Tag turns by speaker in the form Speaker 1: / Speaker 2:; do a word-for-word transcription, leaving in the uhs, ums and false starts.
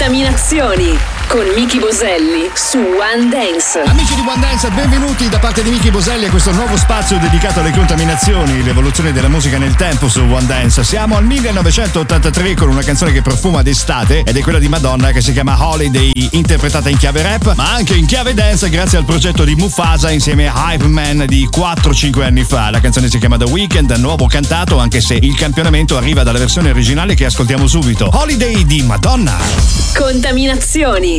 Speaker 1: Contaminazioni con Miki Boselli su One Dance.
Speaker 2: Amici di One Dance, benvenuti da parte di Miki Boselli a questo nuovo spazio dedicato alle contaminazioni, l'evoluzione della musica nel tempo su One Dance. Siamo al millenovecentottantatré con una canzone che profuma d'estate ed è quella di Madonna che si chiama Holiday, interpretata in chiave rap ma anche in chiave dance grazie al progetto di Mufasa insieme a Hype Man di quattro cinque anni fa. La canzone si chiama The Weeknd, nuovo cantato anche se il campionamento arriva dalla versione originale che ascoltiamo subito. Holiday di Madonna.
Speaker 1: Contaminazioni